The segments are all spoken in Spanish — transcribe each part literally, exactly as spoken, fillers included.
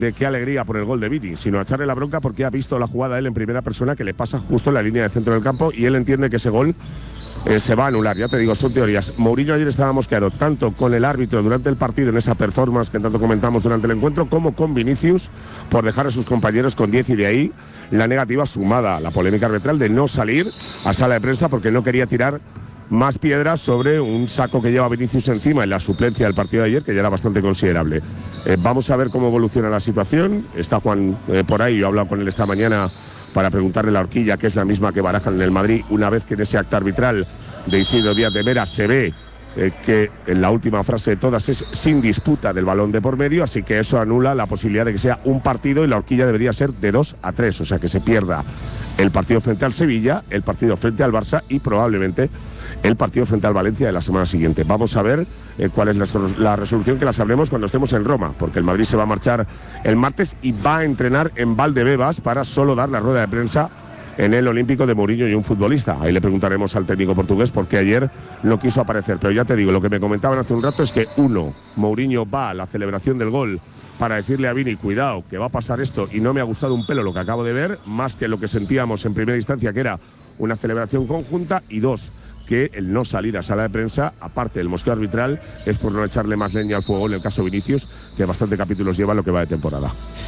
de qué alegría por el gol de Vini, sino a echarle la bronca porque ha visto la jugada él en primera persona que le pasa justo en la línea de centro del campo y él entiende que ese gol eh, se va a anular. Ya te digo, son teorías. Mourinho ayer estaba mosqueado tanto con el árbitro durante el partido en esa performance que tanto comentamos durante el encuentro, como con Vinicius por dejar a sus compañeros con diez, y de ahí la negativa sumada a la polémica arbitral de no salir a sala de prensa porque no quería tirar más piedras sobre un saco que lleva Vinicius encima en la suplencia del partido de ayer, que ya era bastante considerable. Eh, vamos a ver cómo evoluciona la situación. Está Juan eh, por ahí, yo he hablado con él esta mañana para preguntarle la horquilla, que es la misma que barajan en el Madrid, una vez que en ese acta arbitral de Isidro Díaz de Mera se ve eh, que en la última frase de todas es sin disputa del balón de por medio, así que eso anula la posibilidad de que sea un partido y la horquilla debería ser de dos a tres, o sea que se pierda el partido frente al Sevilla, el partido frente al Barça y probablemente el partido frente al Valencia de la semana siguiente. Vamos a ver eh, cuál es la, la resolución, que la sabremos cuando estemos en Roma, porque el Madrid se va a marchar el martes y va a entrenar en Valdebebas para solo dar la rueda de prensa en el Olímpico de Mourinho y un futbolista. Ahí le preguntaremos al técnico portugués por qué ayer no quiso aparecer. Pero ya te digo, lo que me comentaban hace un rato es que, uno, Mourinho va a la celebración del gol para decirle a Vini, cuidado, que va a pasar esto y no me ha gustado un pelo lo que acabo de ver, más que lo que sentíamos en primera instancia, que era una celebración conjunta, y dos, que el no salir a sala de prensa, aparte del mosqueo arbitral, es por no echarle más leña al fuego en el caso Vinicius, que bastante capítulos lleva lo que va de temporada.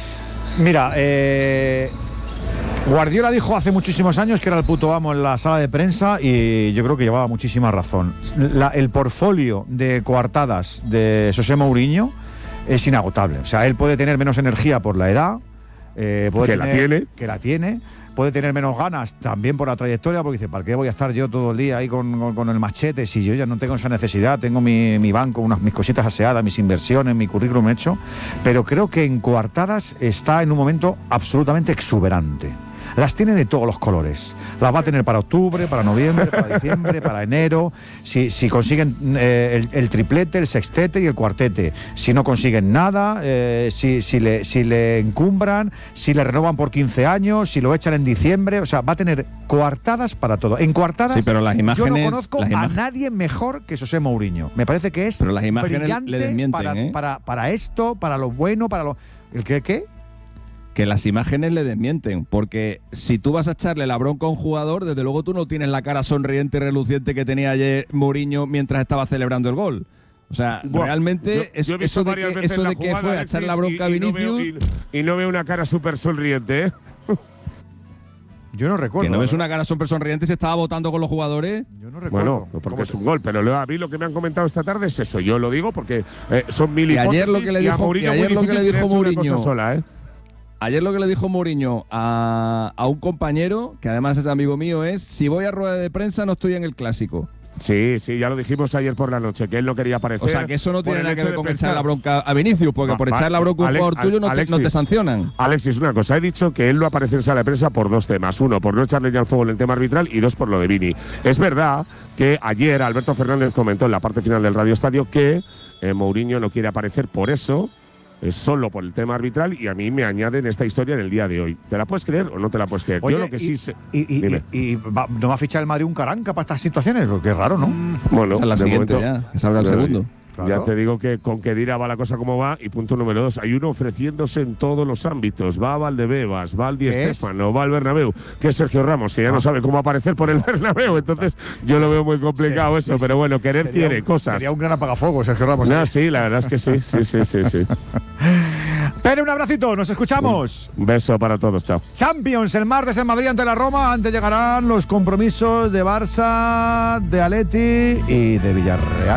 Mira, eh, Guardiola dijo hace muchísimos años que era el puto amo en la sala de prensa y yo creo que llevaba muchísima razón. La, el portfolio de coartadas de José Mourinho es inagotable. O sea, él puede tener menos energía por la edad, eh, puede que tener, la tiene, que la tiene. Puede tener menos ganas también por la trayectoria, porque dice, ¿para qué voy a estar yo todo el día ahí con, con, con el machete si yo ya no tengo esa necesidad? Tengo mi, mi banco, unas, mis cositas aseadas, mis inversiones, mi currículum hecho. Pero creo que en coartadas está en un momento absolutamente exuberante. Las tiene de todos los colores. Las va a tener para octubre, para noviembre, para diciembre, para enero. Si, si consiguen eh, el, el triplete, el sextete y el cuartete. Si no consiguen nada, eh, si, si, le, si le encumbran, si le renovan por quince años, si lo echan en diciembre. O sea, va a tener coartadas para todo. En coartadas, sí, pero las imágenes, yo no conozco las a nadie mejor que José Mourinho. Me parece que es pero las imágenes brillante le desmienten, para, ¿eh? para, para esto, para lo bueno, para lo... ¿El qué, qué? Que las imágenes le desmienten, porque si tú vas a echarle la bronca a un jugador, desde luego tú no tienes la cara sonriente y reluciente que tenía ayer Mourinho mientras estaba celebrando el gol. O sea, bueno, realmente yo, yo es, eso de que, eso de que jugada, fue a Alexis, echar la bronca y, a Vinicius… Y no, veo, y, y no veo una cara súper sonriente, ¿eh? Yo no recuerdo. ¿Que no ves una cara súper sonriente? ¿Se estaba votando con los jugadores? Yo no recuerdo. Bueno, porque es un gol, pero a mí lo que me han comentado esta tarde es eso. Yo lo digo porque eh, son mil y hipótesis. Ayer lo que le dijo, y a Mourinho y ayer lo que le dijo Mourinho… Sola, ¿eh? Ayer lo que le dijo Mourinho a, a un compañero, que además es amigo mío, es: si voy a rueda de prensa no estoy en el Clásico. Sí, sí, ya lo dijimos ayer por la noche, que él no quería aparecer. O sea, que eso no tiene nada que ver con pensar... echar la bronca a Vinicius, porque no, por echar la bronca a un Alex, jugador tuyo no, Alexis, te, no te sancionan. Alexis, una cosa, he dicho que él no aparece en sala de prensa por dos temas. Uno, por no echarle ya al fuego en el tema arbitral, y dos, por lo de Vini. Es verdad que ayer Alberto Fernández comentó en la parte final del Radio Estadio que eh, Mourinho no quiere aparecer por eso, es solo por el tema arbitral, y a mí me añaden esta historia en el día de hoy. ¿Te la puedes creer o no te la puedes creer? Oye, Yo lo que y, sí sé… Y, y, y, y va, ¿no va a fichar el Madrid un Caranca para estas situaciones? Porque es raro, ¿no? Bueno, esa es la de siguiente momento, ya, que salga el segundo. Claro. Ya te digo que con Khedira va la cosa como va. Y punto número dos, hay uno ofreciéndose en todos los ámbitos. Va a Valdebebas, va al Di Stéfano, va al Bernabéu, que es Sergio Ramos, que ya ah. no sabe cómo aparecer por el Bernabéu. Entonces yo lo veo muy complicado sí, eso, sí, pero bueno, querer sería tiene un, cosas. Sería un gran apagafuegos, Sergio Ramos. No, sí, la verdad es que sí, sí, sí, sí, sí. Pere, un abracito, nos escuchamos. Un beso para todos, chao. Champions, el martes en Madrid ante la Roma. Antes llegarán los compromisos de Barça, de Atleti y de Villarreal.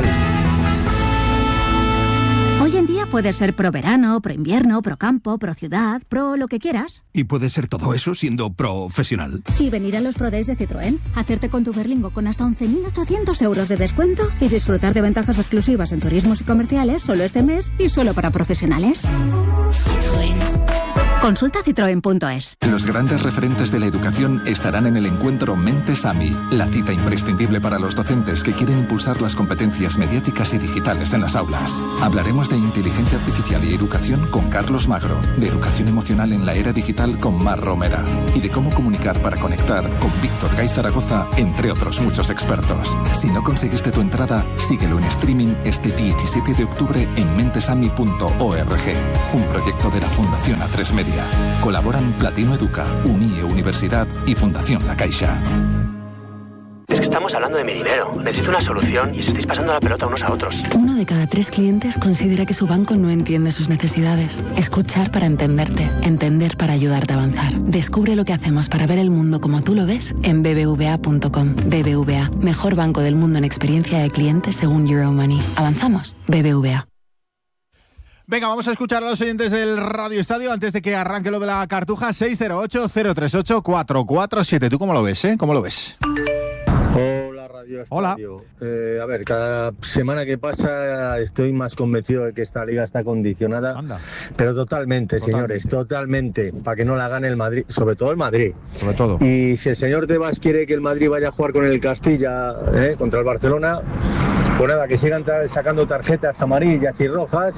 Hoy en día puedes ser pro verano, pro invierno, pro campo, pro ciudad, pro lo que quieras. Y puedes ser todo eso siendo profesional. Y venir a los Pro Days de Citroën, hacerte con tu Berlingo con hasta once mil ochocientos euros de descuento y disfrutar de ventajas exclusivas en turismos y comerciales solo este mes y solo para profesionales. Citroën. Consulta citroen punto es. Los grandes referentes de la educación estarán en el encuentro Mentes A M I, la cita imprescindible para los docentes que quieren impulsar las competencias mediáticas y digitales en las aulas. Hablaremos de inteligencia artificial y educación con Carlos Magro, de educación emocional en la era digital con Mar Romera y de cómo comunicar para conectar con Víctor Gay Zaragoza, entre otros muchos expertos. Si no conseguiste tu entrada, síguelo en streaming este diecisiete de octubre en mentesami punto org, un proyecto de la Fundación A tres Media. Colaboran Platino Educa, Unie Universidad y Fundación La Caixa. Es que estamos hablando de mi dinero. Necesito una solución y os estáis pasando la pelota unos a otros. Uno de cada tres clientes considera que su banco no entiende sus necesidades. Escuchar para entenderte. Entender para ayudarte a avanzar. Descubre lo que hacemos para ver el mundo como tú lo ves en b b v a punto com. B B V A, mejor banco del mundo en experiencia de cliente según Euromoney. Avanzamos. B B V A. Venga, vamos a escuchar a los oyentes del Radio Estadio antes de que arranque lo de la Cartuja. Seis cero ocho, cero tres ocho, cuatro cuatro siete. ¿Tú cómo lo ves, eh? ¿Cómo lo ves? Hola, Radio Estadio. Hola. Eh, a ver, cada semana que pasa estoy más convencido de que esta liga está condicionada. Anda. Pero totalmente, Totalmente. señores, totalmente. Para que no la gane el Madrid, sobre todo el Madrid. Sobre todo. Y si el señor Tebas quiere que el Madrid vaya a jugar con el Castilla eh, contra el Barcelona, pues nada, que sigan tra- sacando tarjetas amarillas y rojas.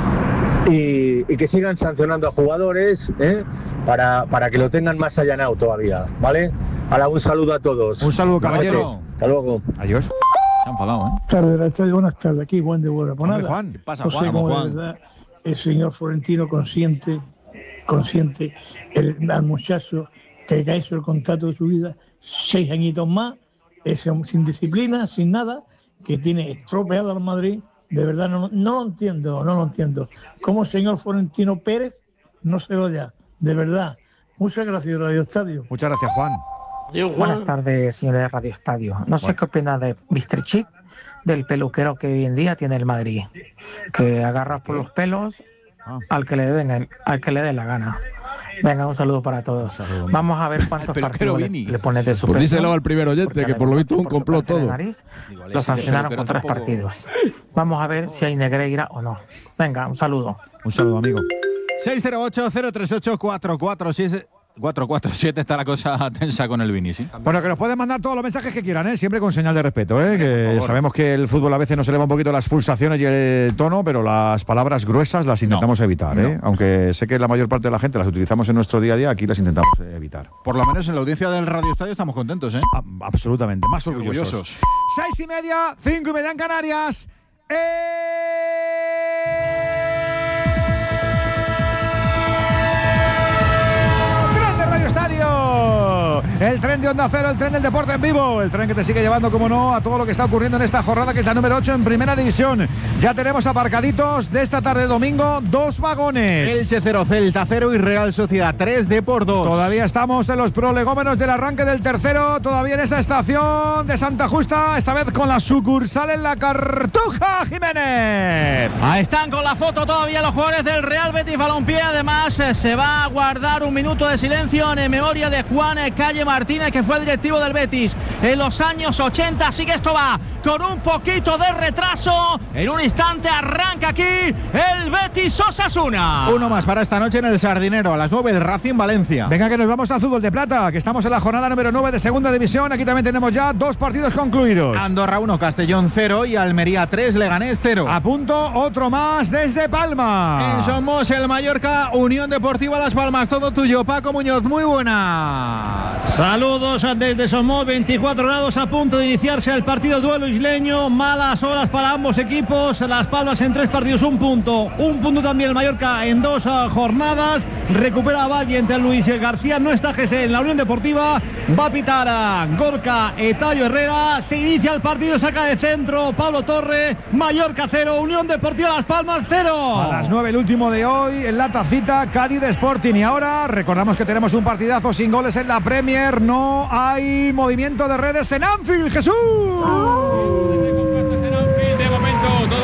Y, y que sigan sancionando a jugadores ¿eh? para, para que lo tengan más allanado todavía, ¿vale? Ahora un saludo a todos. Un saludo, Majetes. caballero. Hasta luego. Adiós. Se ha enfadado, ¿eh? Buenas tardes, buenas tardes. Aquí, buen de buena. Pues Hombre, nada, Juan, ¿qué pasa, no Juan? sé Vamos, cómo Juan. de verdad el señor Florentino consciente, consciente, el, al muchacho que ha hecho el contrato de su vida, seis añitos más, ese, sin disciplina, sin nada, que tiene estropeado al Madrid. De verdad, no, no lo entiendo, no lo entiendo. ¿Cómo el señor Florentino Pérez no se lo ya? De verdad. Muchas gracias, Radio Estadio. Muchas gracias, Juan. Buenas tardes, señores de Radio Estadio. No sé Bueno. qué opina de mister Chic, del peluquero que hoy en día tiene el Madrid, que agarra por los pelos Ah. al que le den, al que le dé la gana. Venga, un saludo para todos. saludo. Vamos a ver cuántos peluquero partidos le, Vini. le pone de Pues suspensión. díselo al primer oyente, porque que por lo visto es un por complot tocarse la todo. nariz, Igual lo ese sancionaron peluquero con tres tampoco- partidos. Vamos a ver si hay Negreira o no. Venga, un saludo. Un saludo, amigo. seis cero ocho, cero tres ocho, cuatro cuatro siete. cuatro cuatro siete está la cosa tensa con el Vini, ¿sí? Bueno, que nos pueden mandar todos los mensajes que quieran, ¿eh? Siempre con señal de respeto, ¿eh? Que sabemos que el fútbol a veces nos eleva un poquito las pulsaciones y el tono, pero las palabras gruesas las intentamos No, evitar, ¿eh? no. Aunque sé que la mayor parte de la gente las utilizamos en nuestro día a día, aquí las intentamos eh, evitar. Por lo menos en la audiencia del Radio Estadio estamos contentos, ¿eh? A- absolutamente, más orgullosos. Orgullosos. Seis y media, cinco y media en Canarias. ¡Eh! ¡Tren de Radio Estadio! El tren de Onda Cero, el tren del deporte en vivo, el tren que te sigue llevando, como no, a todo lo que está ocurriendo en esta jornada, que es la número ocho en Primera División. Ya tenemos aparcaditos de esta tarde de domingo dos vagones. Elche cero, Celta cero y Real Sociedad tres de por dos. Todavía estamos en los prolegómenos del arranque del tercero, todavía en esa estación de Santa Justa, esta vez con la sucursal en la Cartuja, Jiménez. Ahí están con la foto todavía los jugadores del Real Betis Balompié. Además, eh, se va a guardar un minuto de silencio en memoria de Juan eh, Calle Martínez, que fue directivo del Betis en los años ochenta. Así que esto va con un poquito de retraso. En un instante arranca aquí el Betis Osasuna. Uno más para esta noche en el Sardinero, a las nueve el Racing Valencia. Venga, que nos vamos al fútbol de plata, que estamos en la jornada número nueve de Segunda División. Aquí también tenemos ya dos partidos concluidos. Andorra uno, Castellón cero y Almería tres, Leganés cero. A punto otro más desde Palma. En Somos, el Mallorca, Unión Deportiva Las Palmas. Todo tuyo, Paco Muñoz, muy buenas. Saludos desde Somos, veinticuatro grados, a punto de iniciarse el partido duelo isleño. Malas horas para ambos equipos. Las Palmas en tres partidos, un punto. Un punto también el Mallorca en dos uh, jornadas. Recupera a Valle entre Luis García. No está Gese en la Unión Deportiva. Va a pitar a Gorka Etayo Herrera. Se inicia el partido, saca de centro Pablo Torre. Mallorca cero, Unión Deportiva Las Palmas cero. A las nueve el último de hoy en la tacita, Cádiz Sporting. Y ahora recordamos que tenemos un partidazo sin goles en la Premier. No hay movimiento de redes en Anfield, Jesús. De momento todavía no comienza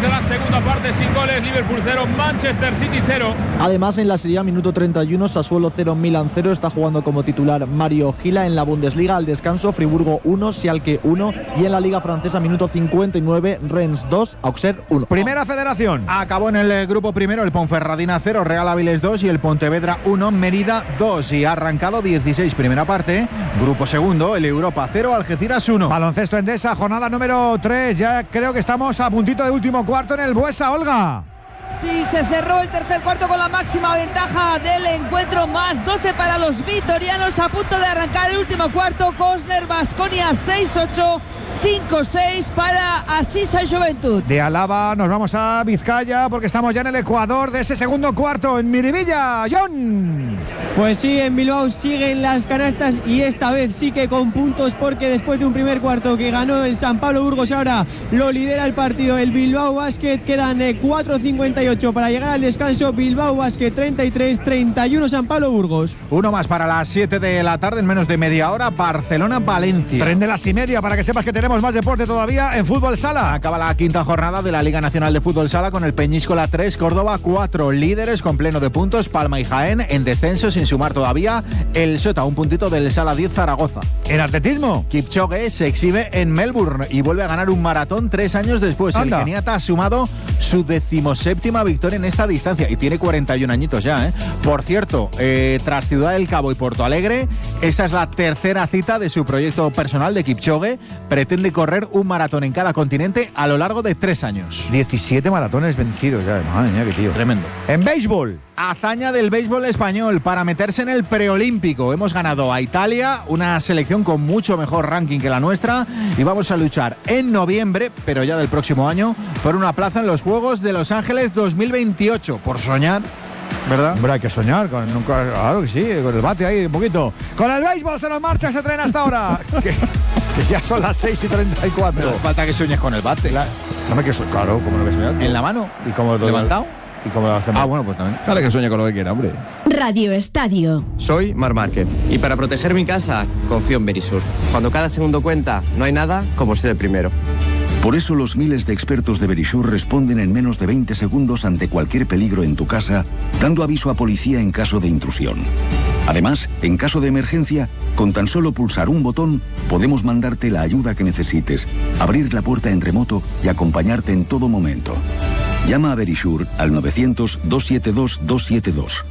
de la segunda parte sin goles. Liverpool cero, Manchester City cero. Además, en la Serie A, minuto treinta y uno, Sassuolo cero, Milan cero. Está jugando como titular Mario Gila. En la Bundesliga, al descanso, Friburgo uno, Schalke uno. Y en la Liga Francesa, minuto cincuenta y nueve, Rennes dos, Auxerre uno. Primera Federación. Acabó en el grupo primero el Ponferradina cero, Real Avilés dos y el Pontevedra uno, Mérida dos. Y ha arrancado dieciséis primera parte. Grupo segundo, el Europa cero, Algeciras uno. Baloncesto Endesa, jornada número tres. Ya creo que estamos a puntito de último cuarto en el Buesa, Olga. Sí, se cerró el tercer cuarto con la máxima ventaja del encuentro, más doce para los vitorianos, a punto de arrancar el último cuarto. Cosner Baskonia seis ocho, cinco seis para Asisa y Juventud. De Álava nos vamos a Vizcaya porque estamos ya en el Ecuador de ese segundo cuarto en Miribilla. John. Pues sí, en Bilbao siguen las canastas y esta vez sí que con puntos, porque después de un primer cuarto que ganó el San Pablo Burgos, ahora lo lidera el partido el Bilbao Basket. Quedan cuatro cincuenta y ocho para llegar al descanso. Bilbao Basket treinta y tres treinta y uno San Pablo Burgos. Uno más para las siete de la tarde, en menos de media hora, Barcelona-Valencia. Tren de las y media para que sepas que tenemos más deporte todavía en fútbol sala. Acaba la quinta jornada de la Liga Nacional de Fútbol Sala con el Peñíscola tres, Córdoba cuatro. Líderes con pleno de puntos, Palma y Jaén en descenso sin sumar todavía el Sota, un puntito del Sala diez Zaragoza. En atletismo, Kipchoge se exhibe en Melbourne y vuelve a ganar un maratón tres años después. Anda. El keniata ha sumado su decimoséptima victoria en esta distancia y tiene cuarenta y un añitos ya, ¿eh? Por cierto, eh, tras Ciudad del Cabo y Porto Alegre, esta es la tercera cita de su proyecto personal de Kipchoge. Pretende correr un maratón en cada continente a lo largo de tres años. diecisiete maratones vencidos ya, madre mía, qué tío. Tremendo. En béisbol, hazaña del béisbol español para meterse en el preolímpico. Hemos ganado a Italia, una selección con mucho mejor ranking que la nuestra, y vamos a luchar en noviembre, pero ya del próximo año, por una plaza en los Juegos de Los Ángeles dos mil veintiocho. Por soñar, ¿verdad? Hombre, hay que soñar, con, nunca, claro que sí, con el bate ahí un poquito. Con el béisbol se nos marcha, se traen hasta ahora. que, que ya son las seis y treinta y cuatro. Pero falta que sueñes con el bate. La, no me que soñar, claro, ¿cómo no que soñar? ¿En la mano? ¿Y cómo lo levantado? ¿Y cómo lo hacemos? Ah, bueno, pues también. Claro que sueña con lo que quiera, hombre. Radio Estadio. Soy Mar Márquez y para proteger mi casa confío en Verisur. Cuando cada segundo cuenta, no hay nada como ser el primero. Por eso los miles de expertos de Verisur responden en menos de veinte segundos ante cualquier peligro en tu casa, dando aviso a policía en caso de intrusión. Además, en caso de emergencia, con tan solo pulsar un botón, podemos mandarte la ayuda que necesites, abrir la puerta en remoto y acompañarte en todo momento. Llama a Verisur al novecientos, doscientos setenta y dos, doscientos setenta y dos.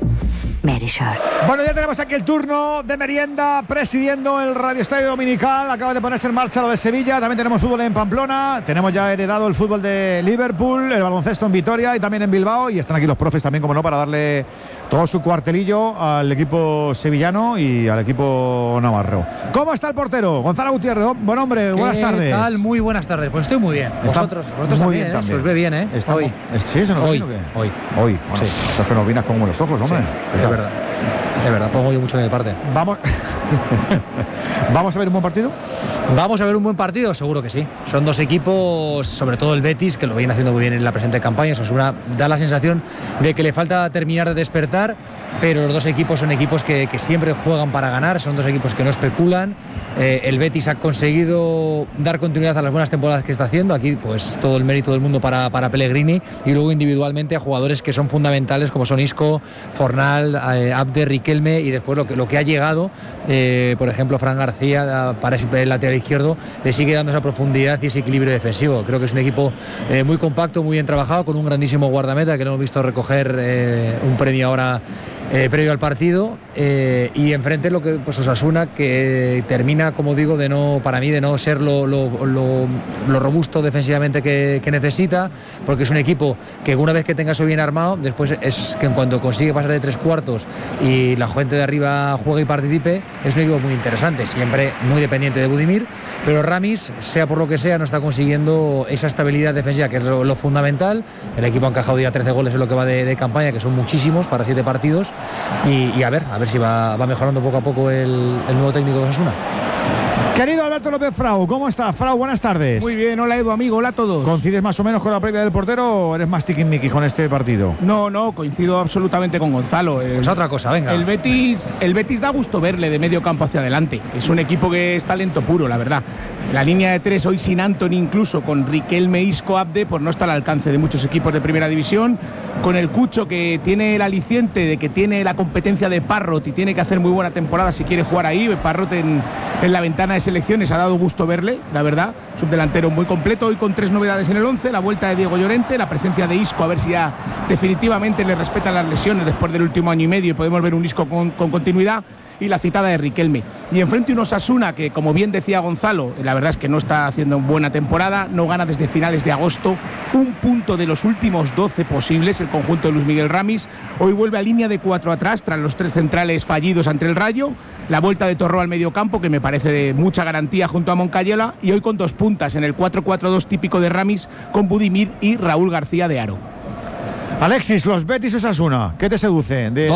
Verisur. Bueno, ya tenemos aquí el turno de merienda presidiendo el Radio Estadio Dominical. Acaba de ponerse en marcha lo de Sevilla. También tenemos fútbol en Pamplona. Tenemos ya heredado el fútbol de Liverpool, el baloncesto en Vitoria y también en Bilbao. Y están aquí los profes también, como no, para darle todo su cuartelillo al equipo sevillano y al equipo navarro. ¿Cómo está el portero? Gonzalo Gutiérrez, buen hombre, buenas tardes. ¿Qué tal? Muy buenas tardes. Pues estoy muy bien. Vosotros, vosotros muy también, bien, ¿eh? también. Se os ve bien, ¿eh? Estamos, hoy. ¿Sí? ¿Se nos hoy. ve bien, o qué? Hoy. Hoy. Bueno, sí. Estás que nos vienes como los ojos, hombre. Sí, de verdad. De verdad, pongo yo mucho de mi parte. Vamos. ¿Vamos a ver un buen partido? Vamos a ver un buen partido, seguro que sí. Son dos equipos, sobre todo el Betis, que lo viene haciendo muy bien en la presente campaña. Osasuna da la sensación de que le falta terminar de despertar, pero los dos equipos son equipos que, que siempre juegan para ganar, son dos equipos que no especulan. Eh, el Betis ha conseguido dar continuidad a las buenas temporadas que está haciendo. Aquí, pues, todo el mérito del mundo para, para Pellegrini, y luego individualmente a jugadores que son fundamentales, como son Isco, Fornal, eh, Abde, Riquelme, y después lo que, lo que ha llegado, eh, por ejemplo, Fran García para el lateral izquierdo, le sigue dando esa profundidad y ese equilibrio defensivo. Creo que es un equipo eh, muy compacto, muy bien trabajado, con un grandísimo guardameta que lo hemos visto recoger eh, un premio ahora eh, previo al partido, eh, y enfrente lo que pues Osasuna, que termina, como digo, de no, para mí, de no ser lo, lo, lo, lo robusto defensivamente que, que necesita, porque es un equipo que una vez que tenga eso bien armado, después es que en cuanto consigue pasar de tres cuartos y la gente de arriba juegue y participe, es un equipo muy interesante, siempre muy dependiente de Budimir, pero Ramis, sea por lo que sea, no está consiguiendo esa estabilidad defensiva, que es lo, lo fundamental. El equipo ha encajado ya trece goles en lo que va de, de campaña, que son muchísimos para siete partidos, y, y a ver, a ver si va, va mejorando poco a poco el, el nuevo técnico de Osasuna. Querido Alberto López Frau, ¿cómo estás? Frau, buenas tardes. Muy bien, hola Edu, amigo, hola a todos. ¿Coincides más o menos con la previa del portero o eres más tiquismiquis con este partido? No, no, coincido absolutamente con Gonzalo. Es pues otra cosa, venga. El Betis, el Betis da gusto verle de medio campo hacia adelante. Es un equipo que es talento puro, la verdad. La línea de tres hoy sin Antony, incluso con Riquelme, Isco, Abde, pues no está al alcance de muchos equipos de primera división. Con el Cucho, que tiene el aliciente de que tiene la competencia de Parrot y tiene que hacer muy buena temporada si quiere jugar ahí. Parrot en, en la ventana de selecciones ha dado gusto verle, la verdad. Es un delantero muy completo, hoy con tres novedades en el once, la vuelta de Diego Llorente, la presencia de Isco, a ver si ya definitivamente le respetan las lesiones después del último año y medio y podemos ver un Isco con, con continuidad, y la citada de Riquelme. Y enfrente un Osasuna que, como bien decía Gonzalo, la verdad es que no está haciendo buena temporada, no gana desde finales de agosto, un punto de los últimos doce posibles, el conjunto de Luis Miguel Ramis. Hoy vuelve a línea de cuatro atrás, tras los tres centrales fallidos ante el Rayo, la vuelta de Torró al medio campo, que me parece de mucha garantía junto a Moncayola, y hoy con dos puntas en el cuatro cuatro dos típico de Ramis, con Budimir y Raúl García de Aro. Alexis, los Betis Osasuna, ¿qué te seduce de